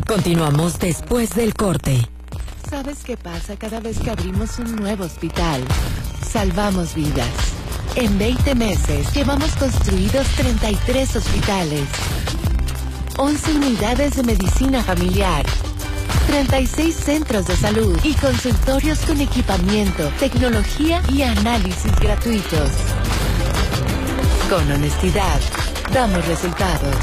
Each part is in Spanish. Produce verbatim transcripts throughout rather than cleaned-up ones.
Continuamos después del corte. ¿Sabes qué pasa cada vez que abrimos un nuevo hospital? Salvamos vidas. En veinte meses llevamos construidos treinta y tres hospitales, once unidades de medicina familiar, treinta y seis centros de salud y consultorios con equipamiento, tecnología y análisis gratuitos. Con honestidad, damos resultados.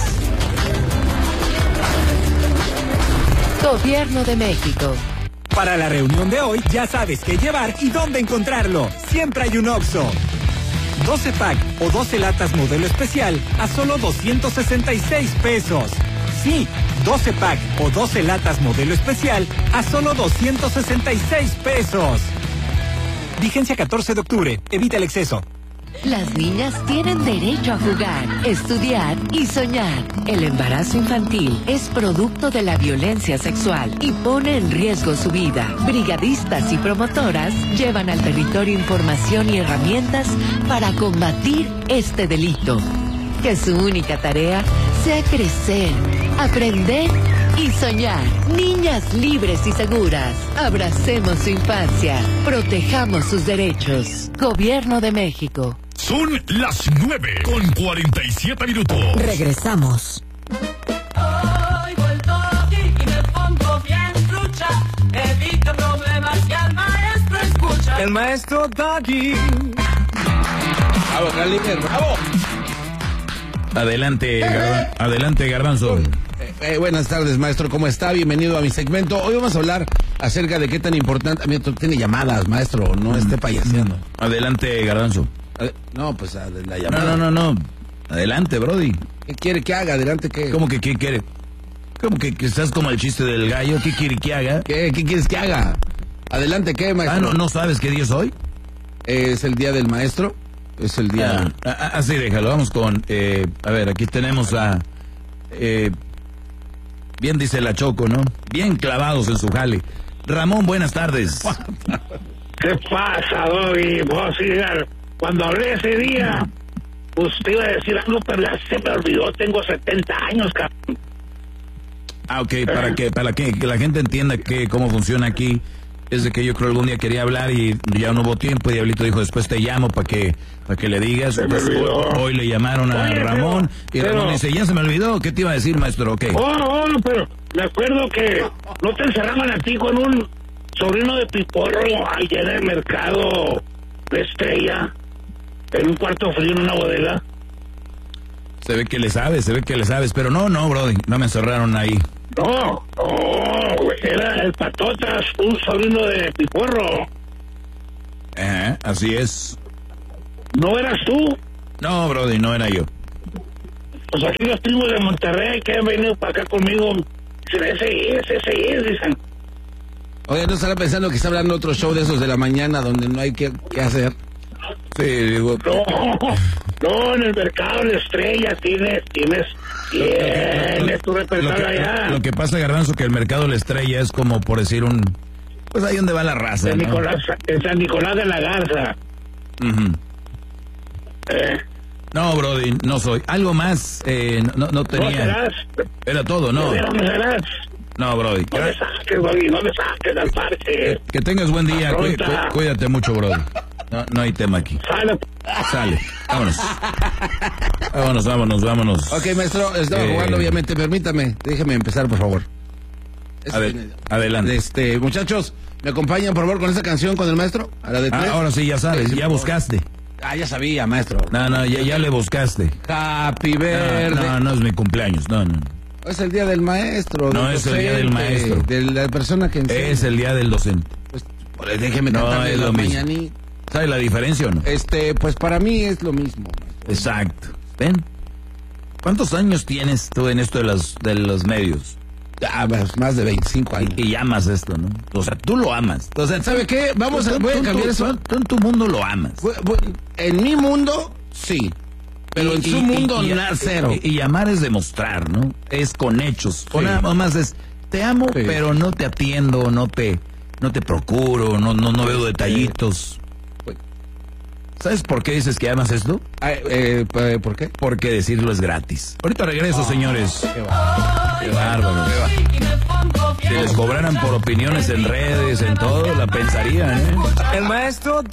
Gobierno de México. Para la reunión de hoy, ya sabes qué llevar y dónde encontrarlo. Siempre hay un Oxxo. doce pack o doce latas modelo especial a solo doscientos sesenta y seis pesos. Sí, doce pack o doce latas modelo especial a solo doscientos sesenta y seis pesos. Vigencia catorce de octubre. Evita el exceso. Las niñas tienen derecho a jugar, estudiar y soñar. El embarazo infantil es producto de la violencia sexual y pone en riesgo su vida. Brigadistas y promotoras llevan al territorio información y herramientas para combatir este delito. Que su única tarea sea crecer, aprender y soñar. Niñas libres y seguras. Abracemos su infancia. Protejamos sus derechos. Gobierno de México. Son las nueve con cuarenta y siete minutos. Regresamos. Hoy vuelto aquí y me pongo bien trucha. Evito problemas y al maestro escucha. El maestro está aquí. Bravo, Carly, bravo. Adelante, Gar- adelante, Garbanzo. Eh, eh, buenas tardes, maestro, ¿cómo está? Bienvenido a mi segmento. Hoy vamos a hablar acerca de qué tan importante... Maestro, tiene llamadas, maestro, no esté payaseando. Adelante, Garbanzo. Ade- No, pues a- la No, llamada. no, no, no. Adelante, Brody. ¿Qué quiere que haga? Adelante, ¿qué? ¿Cómo que qué quiere? ¿Cómo que, que estás como el chiste del gallo? ¿Qué quiere que haga? ¿Qué, ¿Qué quieres que haga? Adelante, ¿qué, maestro? Ah, ¿no, no sabes qué día es hoy? Es el día del maestro. Es el día... Ah, ah, así déjalo, vamos con... Eh, a ver, aquí tenemos a... Eh, bien dice la Choco, ¿no? Bien clavados en su jale. Ramón, buenas tardes. ¿Qué pasa, Doggy? Vos, sí, cuando hablé ese día, pues te iba a decir algo, pero ya se me olvidó, tengo setenta años, cabrón. Ah, ok, para que para que, que la gente entienda que cómo funciona aquí, es de que yo creo algún día quería hablar y ya no hubo tiempo y Diablito dijo, después te llamo para que para que le digas. Se me Pues, olvidó. hoy, hoy le llamaron a Oye, Ramón pero- y Ramón pero- dice, ya se me olvidó, ¿qué te iba a decir, maestro? Ok. Oh, oh, pero me acuerdo que no te encerraban a ti con un sobrino de Piporro allá en el mercado de Estrella, en un cuarto frío en una bodega. Se ve que le sabes, se ve que le sabes, pero no, no, Brody, no me encerraron ahí. No, no, güey, era el Patotas, un sobrino de Piporro. Ajá, así es. ¿No eras tú? No, Brody, no era yo. Pues aquí los primos de Monterrey que han venido para acá conmigo, dicen, ese es, ese es, dicen. Oye, ¿no estará pensando que está hablando otro show de esos de la mañana donde no hay que, que hacer? Sí, digo... No, no, en el mercado de Estrella tienes, tienes, tienes tu Lo repertorio que, allá. lo que pasa, Garbanzo, que el mercado de la Estrella es como por decir un... Pues ahí donde va la raza, De ¿no? Nicolás, en San Nicolás de la Garza. Ujú. Eh, No, Brody, no soy. Algo más, eh, no, no ¿No tenía... serás? Era todo, no. ¿De dónde serás? No, Brody. No me saques, Bobby, no me saques al parche. Que tengas buen día, cuí- Afronta. cuí- cuídate mucho, Brody. No, no hay tema aquí. Sale. Sale, vámonos. Vámonos, vámonos, vámonos. Ok, maestro, estaba Eh, jugando, obviamente. Permítame, déjeme empezar, por favor. Ade- adelante. Este, muchachos, ¿me acompañan, por favor, con esa canción con el maestro? A la de Ah, tres. ahora sí, ya sabes, ya buscaste. Ah, ya sabía, maestro. No, no, ya, ya le buscaste. Happy No, birthday. no, no es mi cumpleaños, no, no. Es el día del maestro. No, del es el día del docente, maestro. De la persona que enseña. Es el día del docente. Pues, pues, déjeme No, cantarle es la lo mismo. mañanita. ¿Sabes la diferencia o no? Este, pues para mí es lo mismo. Exacto. ¿Ven? ¿Cuántos años tienes tú en esto de los, de los medios? Ah, pues, más de veinticinco años. Y, y amas esto, ¿no? O sea, tú lo amas. O sea, ¿Sabe qué? Vamos a, tú- voy a tú- cambiar tú- eso. Tú en tu mundo lo amas. Voy- voy- En mi mundo, sí. Pero en Y- su y- mundo, y- y- nada, cero. Y, y amar es demostrar, ¿no? Es con hechos. O Sí. nada más es, te amo, Sí. pero no te atiendo, no te, no te procuro, no, no, no veo detallitos. Pues- ¿Sabes por qué dices que amas esto? Ah, eh, ¿Por qué? Porque decirlo es gratis. Ahorita regreso, señores. Qué va. Qué bárbaro. Si les cobraran por opiniones en redes, en todo, la pensarían, ¿eh? El maestro